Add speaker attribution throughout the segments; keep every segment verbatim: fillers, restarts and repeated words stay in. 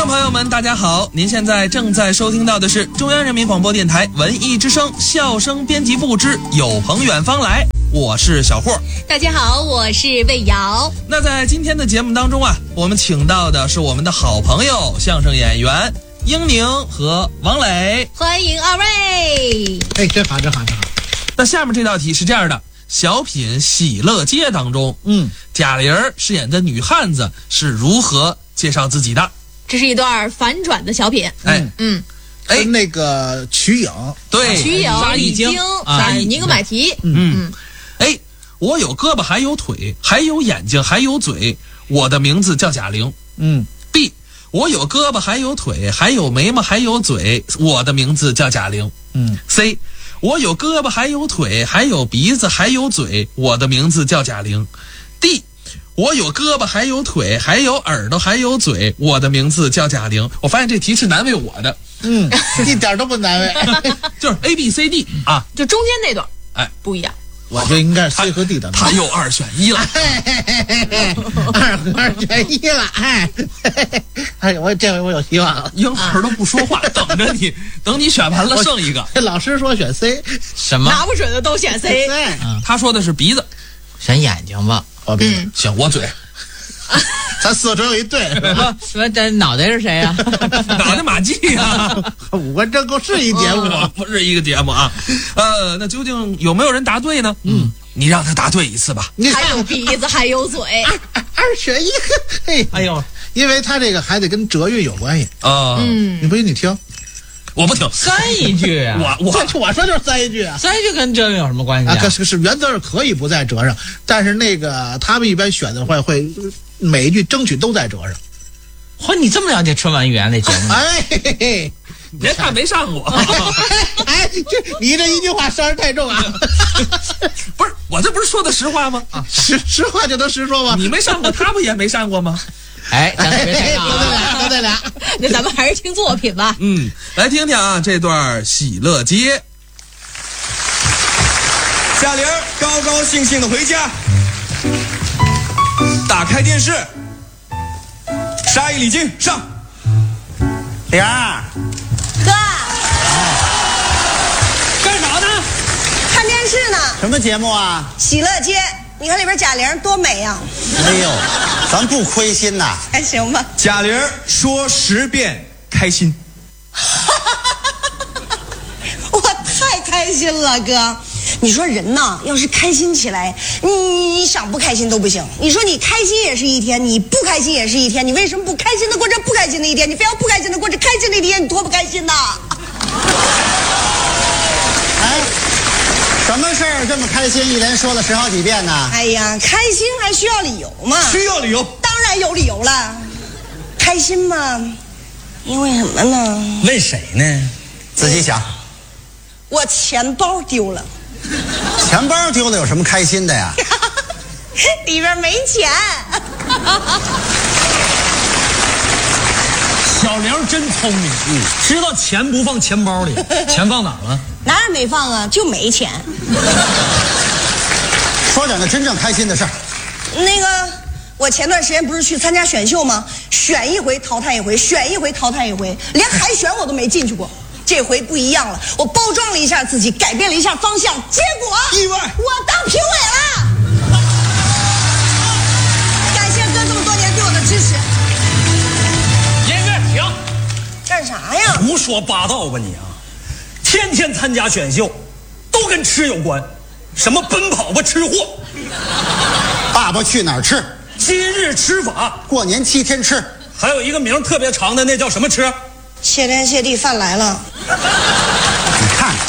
Speaker 1: 众朋友们大家好，您现在正在收听到的是中央人民广播电台文艺之声笑声编辑部之有朋远方来，我是小霍。
Speaker 2: 大家好，我是魏瑶。
Speaker 1: 那在今天的节目当中啊，我们请到的是我们的好朋友相声演员英宁和王磊，
Speaker 2: 欢迎二位。
Speaker 3: 哎，真好真好真好。
Speaker 1: 那下面这道题是这样的，小品《喜乐街》当中，
Speaker 3: 嗯，
Speaker 1: 贾玲饰演的女汉子是如何介绍自己的？
Speaker 2: 这是一段反转的小品。
Speaker 1: 哎，
Speaker 2: 嗯，
Speaker 1: 哎，
Speaker 3: 跟那个瞿颖，
Speaker 1: 对，
Speaker 2: 瞿颖、李菁、
Speaker 1: 啊，
Speaker 2: 尼格买提。
Speaker 1: 嗯，哎，我有胳膊还有腿，还有眼睛还有嘴，我的名字叫贾玲。
Speaker 3: 嗯
Speaker 1: B， 我有胳膊还有腿，还有眉毛还有嘴，我的名字叫贾玲。
Speaker 3: 嗯
Speaker 1: C， 我有胳膊还有腿，还有鼻子还有嘴，我的名字叫贾玲。D，我有胳膊还有腿，还有耳朵还有嘴，我的名字叫贾玲。我发现这题是难为我的，
Speaker 3: 嗯，一点都不难为。
Speaker 1: 就是 A B C D 啊，
Speaker 2: 就中间那段，
Speaker 1: 哎，
Speaker 2: 不一样。
Speaker 3: 我就应该是 C 和 D 的。
Speaker 1: 他又二选一了，
Speaker 3: 二和二选一了，哎，哎，我这回我有希望了。
Speaker 1: 英儿都不说话，等着你，等你选完了剩一个。
Speaker 3: 这老师说选 C，
Speaker 4: 什么？
Speaker 2: 拿不准的都选 C。
Speaker 3: 对，
Speaker 1: 他说的是鼻子，
Speaker 4: 选眼睛吧。
Speaker 3: 我鼻子，
Speaker 1: 行，我嘴。
Speaker 3: 咱四中有一对，是吧？
Speaker 4: 什么？这脑袋是谁呀、啊？
Speaker 1: 脑袋马季呀！
Speaker 3: 五官真够是一节目，
Speaker 1: 不是一个节目啊。呃，那究竟有没有人答对呢？嗯，你让他答对一次吧。
Speaker 3: 你
Speaker 2: 还有鼻子，还有嘴。
Speaker 3: 二选一，嘿，
Speaker 4: 哎呦，
Speaker 3: 因为他这个还得跟哲韵有关系
Speaker 1: 啊。
Speaker 2: 嗯，
Speaker 3: 你不信你听，
Speaker 1: 我不听，
Speaker 4: 三一句啊！
Speaker 1: 我我
Speaker 3: 这我说就是三一句啊。
Speaker 4: 三一句跟这有什么关系啊？
Speaker 3: 啊，可是是原则是可以不在折上，但是那个他们一般选的话会每一句争取都在折上。
Speaker 4: 嚯，你这么了解春晚语言类节目？
Speaker 3: 哎嘿嘿，
Speaker 1: 别看没上过，
Speaker 3: 哎，这你这一句话伤人太重啊！
Speaker 1: 不是我这不是说的实话吗？啊，
Speaker 3: 实实话就能实说吗？
Speaker 1: 你没上过，他不也没上过吗？
Speaker 4: 哎，咱别
Speaker 3: 哎，
Speaker 4: 这样
Speaker 3: 得罪俩，
Speaker 4: 啊！
Speaker 3: 得罪俩。
Speaker 2: 那咱们还是听作品吧。
Speaker 1: 嗯，来听听啊，这段《喜乐街》。
Speaker 5: 贾玲高高兴兴的回家，打开电视，沙溢李菁上。玲儿，
Speaker 6: 哥，
Speaker 5: 干啥呢？
Speaker 6: 看电视呢，
Speaker 5: 什么节目啊？
Speaker 6: 喜乐街，你看里边贾玲多美呀、
Speaker 5: 哎呦，咱不亏心呐。
Speaker 6: 还行吧？
Speaker 5: 贾玲说十遍开心。
Speaker 6: 我太开心了，哥。你说人呐，要是开心起来，你你想不开心都不行。你说你开心也是一天，你不开心也是一天，你为什么不开心的过这不开心的一天？你非要不开心的过这开心的一天，你多不开心呐！
Speaker 7: 哎，什么事儿这么开心，一连说了十好几遍呢？
Speaker 6: 哎呀，开心还需要理由吗？
Speaker 5: 需要理由。
Speaker 6: 当然有理由了。开心嘛，因为什么呢？
Speaker 5: 问谁呢？
Speaker 7: 仔细想，
Speaker 6: 我钱包丢了。
Speaker 7: 钱包丢了有什么开心的呀？
Speaker 6: 里边没钱。
Speaker 8: 小玲真聪明，嗯，知道钱不放钱包里，钱放哪了？
Speaker 6: 哪儿没放啊？就没钱。
Speaker 7: 说点个真正开心的事儿。
Speaker 6: 那个，我前段时间不是去参加选秀吗？选一回淘汰一回，选一回淘汰一回，连海选我都没进去过。这回不一样了，我包装了一下自己，改变了一下方向，结果
Speaker 5: 意外，
Speaker 6: 我当评委了。感谢哥这么多年对我的支持。
Speaker 8: 音乐停！
Speaker 6: 干啥呀？
Speaker 8: 胡说八道吧你啊！天天参加选秀，都跟吃有关，什么奔跑吧吃货，
Speaker 7: 爸爸去哪儿吃？
Speaker 8: 今日吃法，
Speaker 7: 过年七天吃，
Speaker 8: 还有一个名特别长的，那叫什么吃？
Speaker 6: 谢天谢地，饭来了。
Speaker 7: 你看看，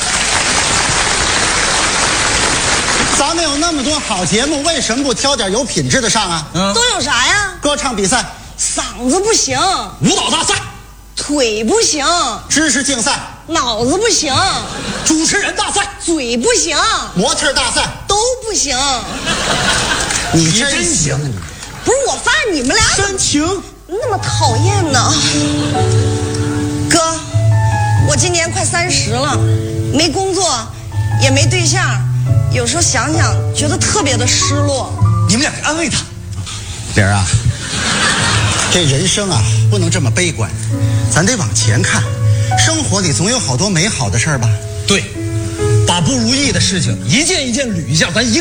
Speaker 7: 咱们有那么多好节目，为什么不挑点有品质的上啊？
Speaker 8: 嗯，
Speaker 6: 都有啥呀？
Speaker 7: 歌唱比赛、
Speaker 6: 嗓子不行，
Speaker 8: 舞蹈大赛、
Speaker 6: 腿不行，
Speaker 7: 知识竞赛、
Speaker 6: 脑子不行，
Speaker 8: 主持人大赛，
Speaker 6: 嘴不行，
Speaker 7: 模特大赛，
Speaker 6: 都不行。
Speaker 7: 你真行！
Speaker 6: 不是我发现你们俩
Speaker 5: 煽情
Speaker 6: 那么讨厌呢。哥，我今年快三十了，没工作，也没对象，有时候想想，觉得特别的失落。
Speaker 5: 你们俩安慰他。
Speaker 7: 玲儿啊， 这人生啊，不能这么悲观，咱得往前看，生活里总有好多美好的事儿吧。
Speaker 8: 对，把不如意的事情一件一件捋一下，咱一